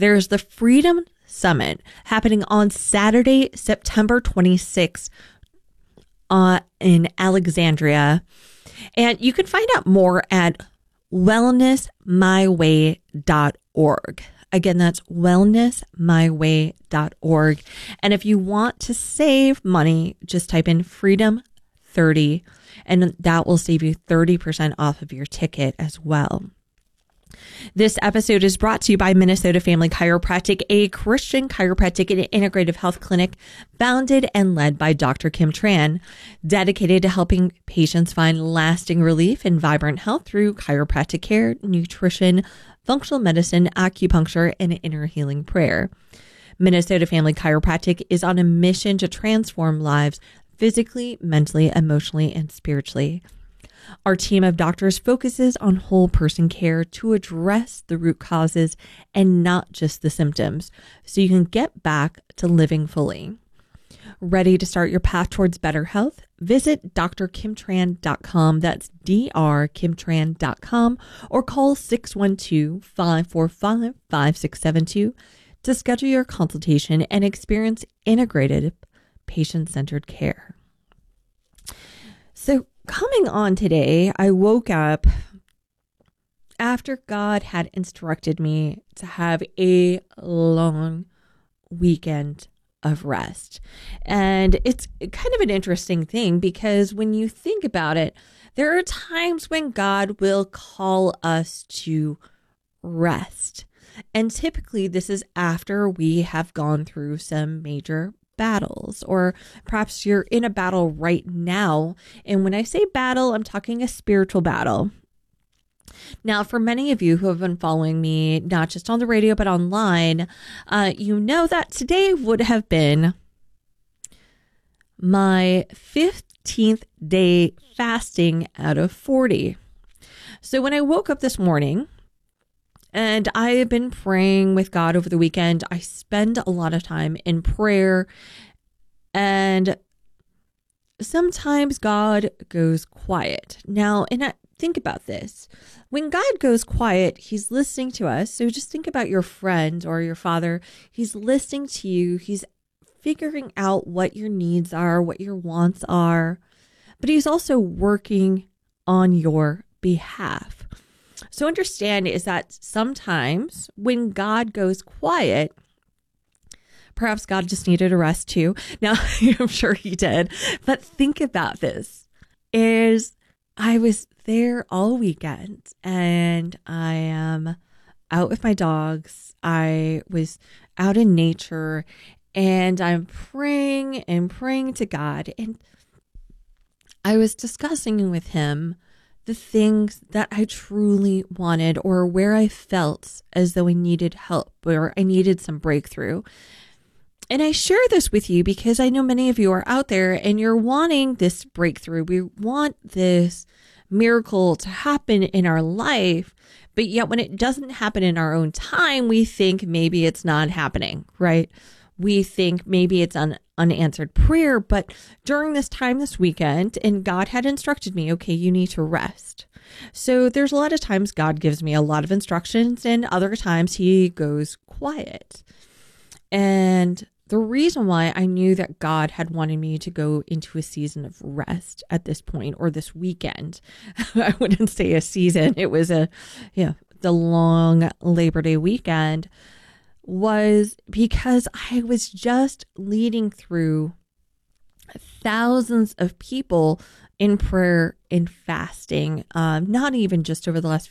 There's the Freedom Summit happening on Saturday, September 26th in Alexandria. And you can find out more at wellnessmyway.org. Again, that's wellnessmyway.org. And if you want to save money, just type in Freedom 30, and that will save you 30% off of your ticket as well. This episode is brought to you by Minnesota Family Chiropractic, a Christian chiropractic and integrative health clinic founded and led by Dr. Kim Tran, dedicated to helping patients find lasting relief and vibrant health through chiropractic care, nutrition, functional medicine, acupuncture, and inner healing prayer. Minnesota Family Chiropractic is on a mission to transform lives physically, mentally, emotionally, and spiritually. Our team of doctors focuses on whole person care to address the root causes and not just the symptoms, so you can get back to living fully. Ready to start your path towards better health? Visit drkimtran.com. That's drkimtran.com, or call 612-545-5672 to schedule your consultation and experience integrated patient-centered care. So coming on today, I woke up after God had instructed me to have a long weekend of rest. And it's kind of an interesting thing, because when you think about it, there are times when God will call us to rest. And typically this is after we have gone through some major battles, or perhaps you're in a battle right now. And when I say battle, I'm talking a spiritual battle. Now, for many of you who have been following me, not just on the radio, but online, you know that today would have been my 15th day fasting out of 40. So when I woke up this morning, and I have been praying with God over the weekend, I spend a lot of time in prayer, and sometimes God goes quiet. Now, and think about this. When God goes quiet, he's listening to us. So just think about your friend or your father. He's listening to you. He's figuring out what your needs are, what your wants are, but he's also working on your behalf. So understand is that sometimes when God goes quiet, perhaps God just needed a rest too. Now, I'm sure he did. But think about this, is I was there all weekend and I am out with my dogs. I was out in nature and I'm praying and praying to God. And I was discussing with him the things that I truly wanted, or where I felt as though I needed help or I needed some breakthrough. And I share this with you because I know many of you are out there and you're wanting this breakthrough. We want this miracle to happen in our life, but yet when it doesn't happen in our own time, we think maybe it's not happening, right? We think maybe it's an unanswered prayer, but during this time this weekend, and God had instructed me, okay, you need to rest. So there's a lot of times God gives me a lot of instructions, and other times he goes quiet. And the reason why I knew that God had wanted me to go into a season of rest at this point, or this weekend, I wouldn't say a season, it was the long Labor Day weekend, was because I was just leading through thousands of people in prayer and fasting, not even just over the last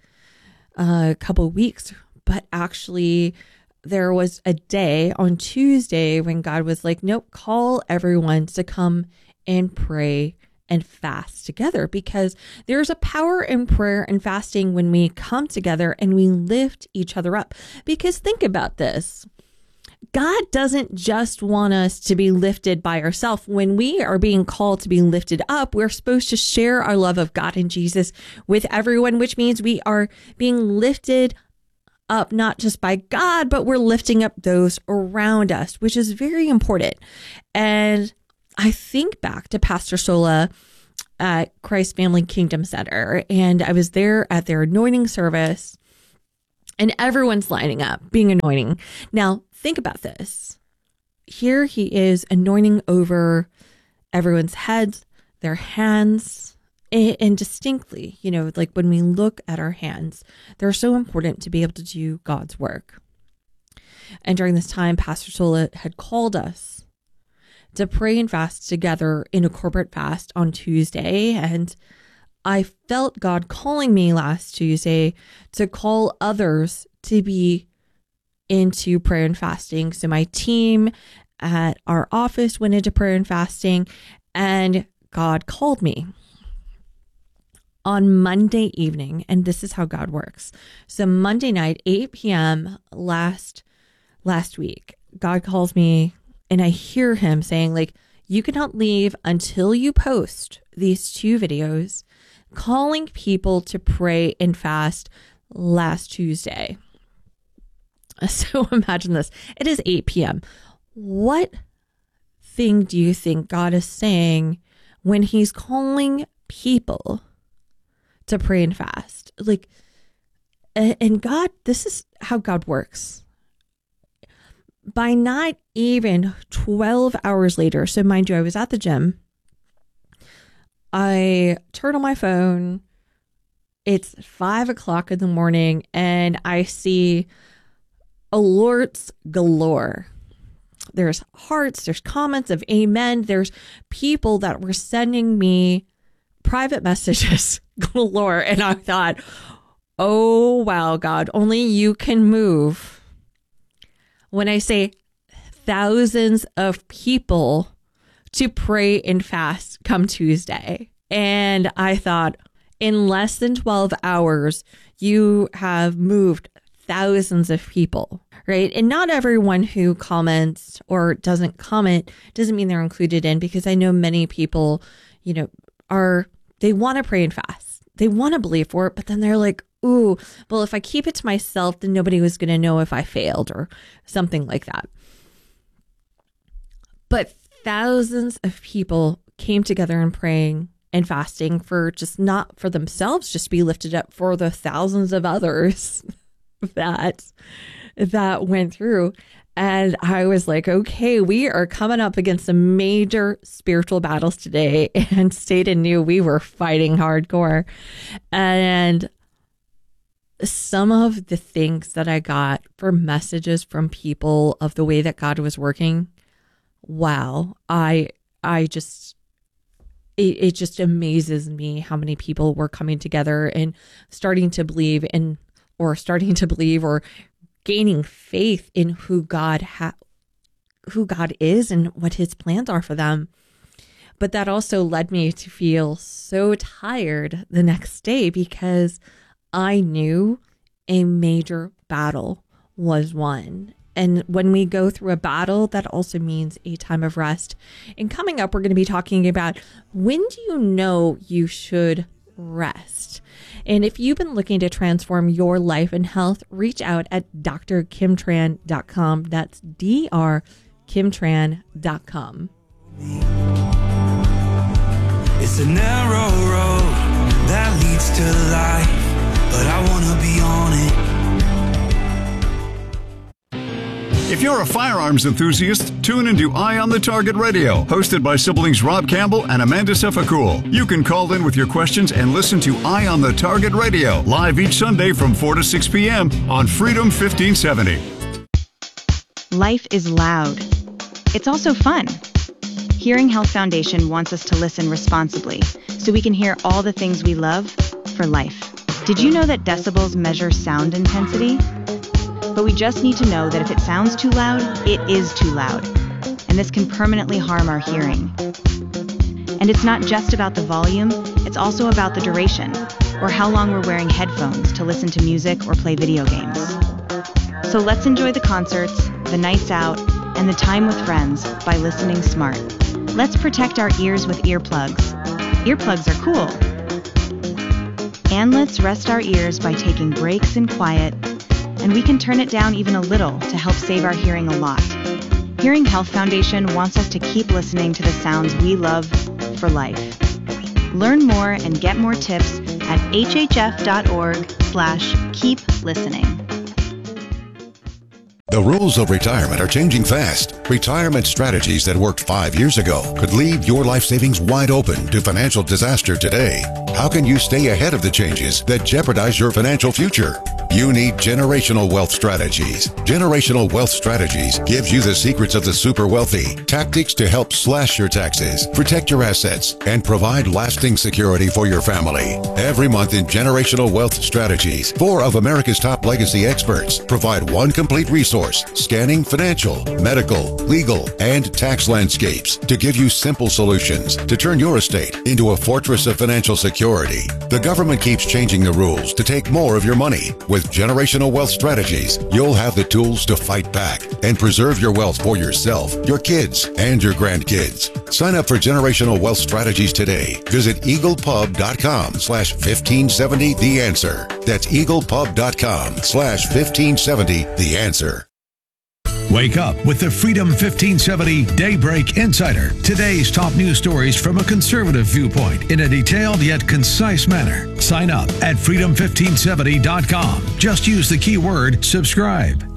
couple of weeks, but actually there was a day on Tuesday when God was like, nope, call everyone to come and pray and fast together, because there's a power in prayer and fasting when we come together and we lift each other up. Because think about this. God doesn't just want us to be lifted by ourselves. When we are being called to be lifted up, we're supposed to share our love of God and Jesus with everyone, which means we are being lifted up not just by God, but we're lifting up those around us, which is very important. And I think back to Pastor Sola at Christ Family Kingdom Center, and I was there at their anointing service. And everyone's lining up, being anointing. Now, think about this. Here he is anointing over everyone's heads, their hands, and distinctly, like when we look at our hands, they're so important to be able to do God's work. And during this time, Pastor Sola had called us to pray and fast together in a corporate fast on Tuesday. And I felt God calling me last Tuesday to call others to be into prayer and fasting. So my team at our office went into prayer and fasting, and God called me on Monday evening. And this is how God works. So Monday night, 8 p.m. last week, God calls me and I hear him saying, like, you cannot leave until you post these 2 videos calling people to pray and fast last Tuesday. So imagine this. It is 8 p.m. What thing do you think God is saying when he's calling people to pray and fast? Like, and God, this is how God works. By not even 12 hours later, so mind you, I was at the gym. I turn on my phone. It's 5 o'clock in the morning and I see alerts galore. There's hearts, there's comments of amen. There's people that were sending me private messages galore. And I thought, oh, wow, God, only you can move. When I say thousands of people to pray and fast come Tuesday. And I thought, in less than 12 hours, you have moved thousands of people, right? And not everyone who comments or doesn't comment doesn't mean they're included in, because I know many people, they want to pray and fast. They want to believe for it, but then they're like, ooh, well, if I keep it to myself, then nobody was going to know if I failed or something like that. But thousands of people came together and praying and fasting for just not for themselves, just to be lifted up for the thousands of others that went through. And I was like, okay, we are coming up against some major spiritual battles today. And Satan knew we were fighting hardcore. And some of the things that I got for messages from people of the way that God was working, wow, it just amazes me how many people were coming together and starting to believe or gaining faith in who God is and what his plans are for them. But that also led me to feel so tired the next day, because I knew a major battle was won. And when we go through a battle, that also means a time of rest. And coming up, we're going to be talking about, when do you know you should rest? And if you've been looking to transform your life and health, reach out at drkimtran.com. That's drkimtran.com. It's a narrow road that leads to life, but I want to be on it. If you're a firearms enthusiast, tune into Eye on the Target Radio, hosted by siblings Rob Campbell and Amanda Sefakul. You can call in with your questions and listen to Eye on the Target Radio, live each Sunday from 4 to 6 p.m. on Freedom 1570. Life is loud. It's also fun. Hearing Health Foundation wants us to listen responsibly, so we can hear all the things we love for life. Did you know that decibels measure sound intensity? But we just need to know that if it sounds too loud, it is too loud. And this can permanently harm our hearing. And it's not just about the volume, it's also about the duration, or how long we're wearing headphones to listen to music or play video games. So let's enjoy the concerts, the nights out, and the time with friends by listening smart. Let's protect our ears with earplugs. Earplugs are cool. And let's rest our ears by taking breaks in quiet, and we can turn it down even a little to help save our hearing a lot. Hearing Health Foundation wants us to keep listening to the sounds we love for life. Learn more and get more tips at hhf.org/keep listening. The rules of retirement are changing fast. Retirement strategies that worked 5 years ago could leave your life savings wide open to financial disaster today. How can you stay ahead of the changes that jeopardize your financial future? You need Generational Wealth Strategies. Generational Wealth Strategies gives you the secrets of the super wealthy, tactics to help slash your taxes, protect your assets, and provide lasting security for your family. Every month in Generational Wealth Strategies, 4 of America's top legacy experts provide one complete resource, scanning financial, medical, legal, and tax landscapes to give you simple solutions to turn your estate into a fortress of financial security. The government keeps changing the rules to take more of your money. With Generational Wealth Strategies, you'll have the tools to fight back and preserve your wealth for yourself, your kids, and your grandkids. Sign up for Generational Wealth Strategies today. Visit eaglepub.com/1570 the answer. That's eaglepub.com/1570 the answer. Wake up with the Freedom 1570 Daybreak Insider. Today's top news stories from a conservative viewpoint in a detailed yet concise manner. Sign up at freedom1570.com. Just use the keyword subscribe.